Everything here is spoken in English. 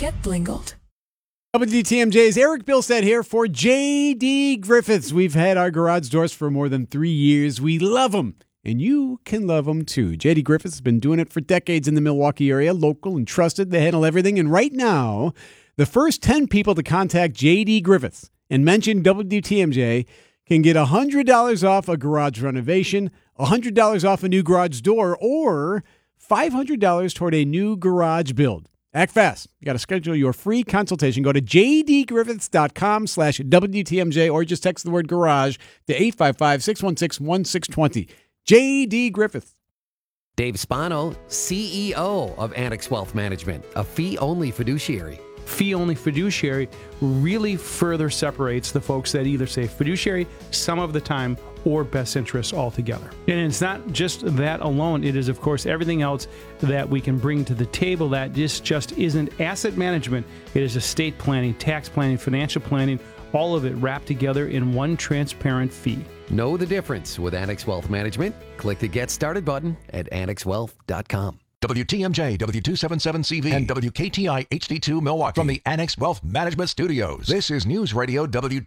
get blingled. WTMJ's Eric Bilstead here for J.D. Griffiths. We've had our garage doors for more than 3 years. We love them, and you can love them too. J.D. Griffiths has been doing it for decades in the Milwaukee area, local and trusted. They handle everything, and right now, the first 10 people to contact J.D. Griffiths and mention WTMJ can get $100 off a garage renovation, $100 off a new garage door, or $500 toward a new garage build. Act fast. You got to schedule your free consultation. Go to jdgriffiths.com/WTMJ or just text the word garage to 855-616-1620. J.D. Griffiths. Dave Spano, CEO of Annex Wealth Management, a fee-only fiduciary. Fee-only fiduciary really further separates the folks that either say fiduciary some of the time or best interests altogether. And it's not just that alone. It is, of course, everything else that we can bring to the table that just isn't asset management. It is estate planning, tax planning, financial planning, all of it wrapped together in one transparent fee. Know the difference with Annex Wealth Management? Click the Get Started button at annexwealth.com. WTMJ, W277CV, and WKTI HD2 Milwaukee from the Annex Wealth Management Studios. This is News Radio